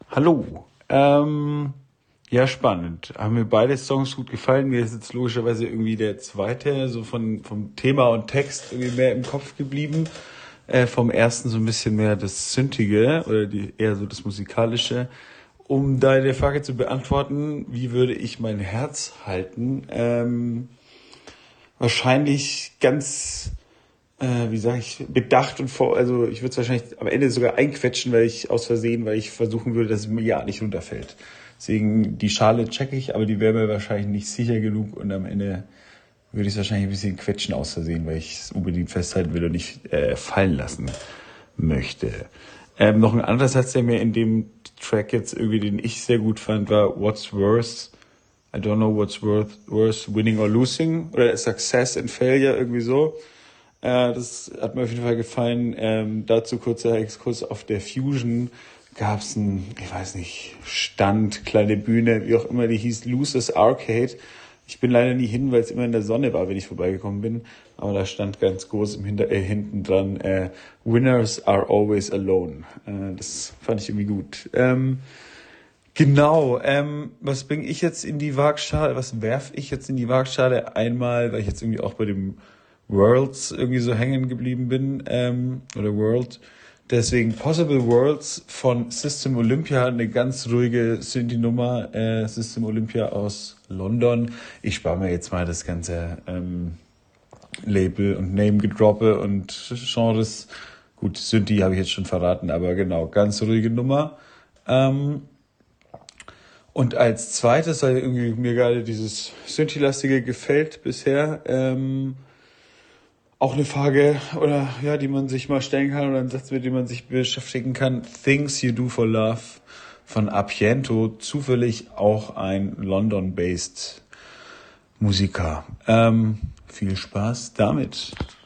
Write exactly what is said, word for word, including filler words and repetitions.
Hallo. Ähm, ja, spannend. Haben mir beide Songs gut gefallen. Mir ist jetzt logischerweise irgendwie der zweite, so von, vom Thema und Text irgendwie mehr im Kopf geblieben. Äh, vom ersten so ein bisschen mehr das Synthige oder die, eher so das Musikalische. Um deine Frage zu beantworten, wie würde ich mein Herz halten? Ähm, wahrscheinlich ganz äh, wie sage ich, bedacht und vor, also ich würde es wahrscheinlich am Ende sogar einquetschen, weil ich aus Versehen, weil ich versuchen würde, dass es mir ja nicht runterfällt. Deswegen die Schale checke ich, aber die wäre mir wahrscheinlich nicht sicher genug und am Ende würde ich es wahrscheinlich ein bisschen quetschen aus Versehen, weil ich es unbedingt festhalten will und nicht äh, fallen lassen möchte. Ähm, noch ein anderer Satz, der mir in dem Track jetzt irgendwie, den ich sehr gut fand, war What's worse? I don't know what's worth, worse, winning or losing oder Success and Failure, irgendwie so. Äh, das hat mir auf jeden Fall gefallen. Ähm, dazu kurzer Exkurs auf der Fusion gab es einen, ich weiß nicht, Stand, kleine Bühne, wie auch immer, die hieß Lucis Arcade. Ich bin leider nie hin, weil es immer in der Sonne war, wenn ich vorbeigekommen bin. Aber da stand ganz groß im Hinter äh, hinten dran, äh, Winners are always alone. Äh, das fand ich irgendwie gut. Ähm, Genau, ähm, was bringe ich jetzt in die Waagschale, was werf ich jetzt in die Waagschale? Einmal, weil ich jetzt irgendwie auch bei dem Worlds irgendwie so hängen geblieben bin, ähm, oder World. Deswegen Possible Worlds von System Olympia, eine ganz ruhige Synthi-Nummer, äh, System Olympia aus London. Ich spare mir jetzt mal das ganze ähm, Label und Name-Gedroppe und Genres. Gut, Synthi habe ich jetzt schon verraten, aber genau, ganz ruhige Nummer. Ähm, Und als zweites, weil irgendwie mir gerade dieses Synthi-lastige gefällt bisher, ähm, auch eine Frage, oder ja, die man sich mal stellen kann, oder ein Satz, mit dem man sich beschäftigen kann. Things You Do for Love von Appiento, zufällig auch ein London-based Musiker. Ähm, viel Spaß damit.